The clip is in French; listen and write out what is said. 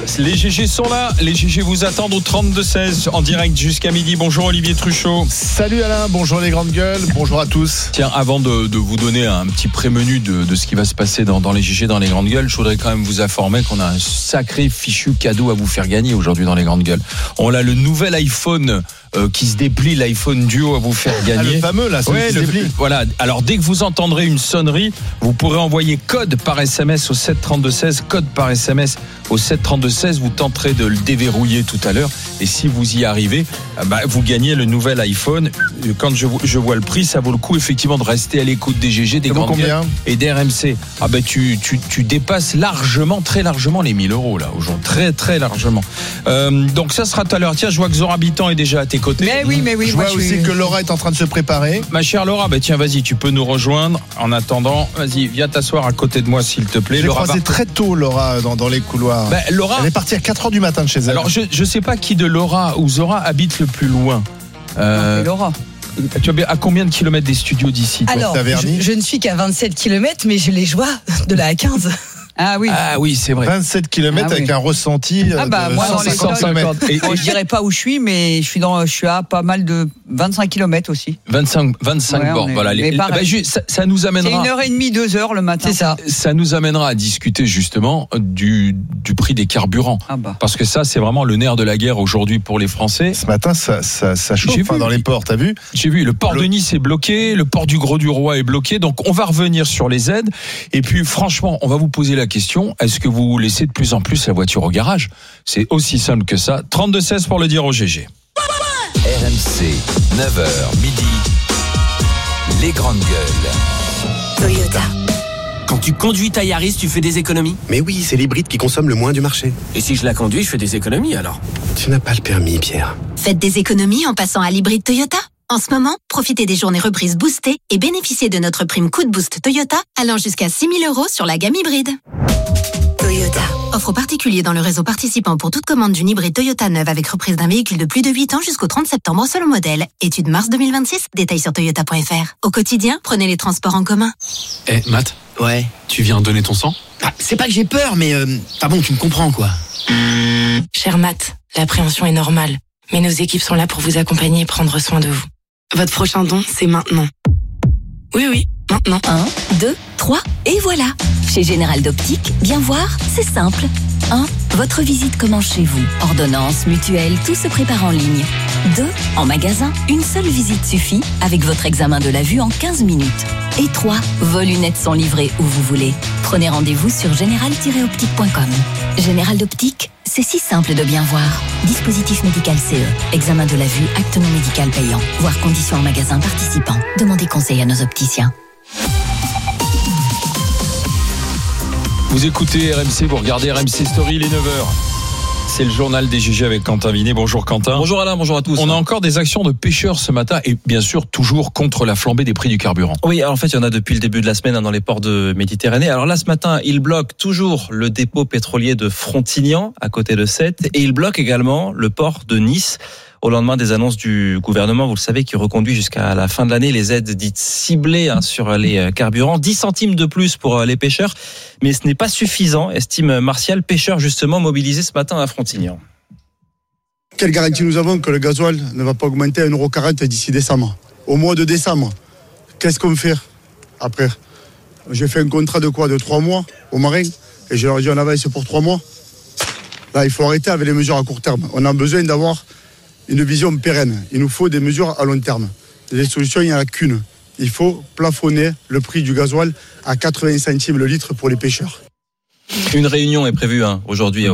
Les GG sont là, les GG vous attendent au 32-16 en direct jusqu'à midi. Bonjour Olivier Truchot. Salut Alain, bonjour les grandes gueules, bonjour à tous. Tiens, avant de vous donner un petit prémenu de ce qui va se passer dans les GG, dans les grandes gueules, je voudrais quand même vous informer qu'on a un sacré fichu cadeau à vous faire gagner aujourd'hui dans les grandes gueules. On a le nouvel iPhone qui se déplie, l'iPhone Duo à vous faire gagner. Ah, le fameux là, celui qui se déplie. Voilà, alors dès que vous entendrez une sonnerie, vous pourrez envoyer code par SMS au 732-16, code par SMS au 732-16, vous tenterez de le déverrouiller tout à l'heure et si vous y arrivez, vous gagnez le nouvel iPhone. Quand je vois le prix, ça vaut le coup effectivement de rester à l'écoute des GG, des grandes gueules et des RMC. Tu dépasses largement, très largement les 1000 euros là aujourd'hui, très très largement. Donc ça sera tout à l'heure. Tiens, je vois que Zora Bitan est déjà à tes côtés. Mais oui. Je vois aussi que Laura est en train de se préparer. Ma chère Laura, tiens, vas-y, tu peux nous rejoindre. En attendant, vas-y, viens t'asseoir à côté de moi s'il te plaît. J'ai croisé très tôt Laura dans les couloirs. Laura, elle est partie à 4h du matin de chez elle. Alors je sais pas qui de Laura ou Zora habite le plus loin. C'est Laura. Tu es à combien de kilomètres des studios d'ici toi? Alors, je ne suis qu'à 27 km, mais je les vois de la A15. Ah oui, c'est vrai. 27 km avec un ressenti moi dans les 150 km. Je dirais pas où je suis, mais je suis à pas mal de 25 km aussi. 25 bords. Voilà. Ça nous amènera. C'est 1h30, 2h le matin. C'est ça. Ça nous amènera à discuter justement du prix des carburants. Parce que ça, c'est vraiment le nerf de la guerre aujourd'hui pour les Français. Ce matin, ça chauffe dans les ports, t'as vu? J'ai vu, le port de Nice est bloqué, le port du Gros-du-Roi est bloqué. Donc, on va revenir sur les aides. Et puis, franchement, on va vous poser la question, est-ce que vous laissez de plus en plus la voiture au garage? C'est aussi simple que ça. 32-16 pour le dire au GG. RMC, 9h midi, les grandes gueules. Toyota. Quand tu conduis ta Yaris, tu fais des économies? Mais oui, c'est l'hybride qui consomme le moins du marché. Et si je la conduis, je fais des économies alors? Tu n'as pas le permis, Pierre. Faites des économies en passant à l'hybride Toyota. En ce moment, profitez des journées reprises boostées et bénéficiez de notre prime coup de boost Toyota allant jusqu'à 6 000 € sur la gamme hybride. Toyota. Offre aux particuliers dans le réseau participant pour toute commande d'une hybride Toyota neuve avec reprise d'un véhicule de plus de 8 ans jusqu'au 30 septembre selon modèle. Étude mars 2026, détails sur toyota.fr. Au quotidien, prenez les transports en commun. Matt. Ouais. Tu viens donner ton sang? C'est pas que j'ai peur, mais tu me comprends quoi. Cher Matt, l'appréhension est normale, mais nos équipes sont là pour vous accompagner et prendre soin de vous. Votre prochain don, c'est maintenant. Oui, maintenant. 1, 2, 3, et voilà. Chez Général d'Optique, bien voir, c'est simple. 1. Votre visite commence chez vous. Ordonnance, mutuelle, tout se prépare en ligne. 2. En magasin, une seule visite suffit avec votre examen de la vue en 15 minutes. Et 3. Vos lunettes sont livrées où vous voulez. Prenez rendez-vous sur général-optique.com. Général d'Optique, c'est si simple de bien voir. Dispositif médical CE. Examen de la vue, acte non médical payant. Voir conditions en magasin participant. Demandez conseil à nos opticiens. Vous écoutez RMC, vous regardez RMC Story, il est 9h. C'est le journal des GG avec Quentin Vinet. Bonjour Quentin. Bonjour Alain, bonjour à tous. On a encore des actions de pêcheurs ce matin et bien sûr toujours contre la flambée des prix du carburant. Oui, alors en fait il y en a depuis le début de la semaine dans les ports de Méditerranée. Alors là ce matin, ils bloquent toujours le dépôt pétrolier de Frontignan à côté de Sète et ils bloquent également le port de Nice. Au lendemain des annonces du gouvernement, vous le savez, qui reconduit jusqu'à la fin de l'année les aides dites ciblées sur les carburants. 10 centimes de plus pour les pêcheurs. Mais ce n'est pas suffisant, estime Martial, pêcheur justement mobilisé ce matin à Frontignan. Quelle garantie nous avons que le gasoil ne va pas augmenter à 1,40 € d'ici décembre? Au mois de décembre, qu'est-ce qu'on fait après? J'ai fait un contrat de quoi? De 3 mois aux marins et je leur ai dit on avance pour 3 mois. Là, il faut arrêter avec les mesures à court terme. On a besoin d'avoir une vision pérenne. Il nous faut des mesures à long terme. Les solutions, il n'y en a qu'une. Il faut plafonner le prix du gasoil à 80 centimes le litre pour les pêcheurs. Une réunion est prévue aujourd'hui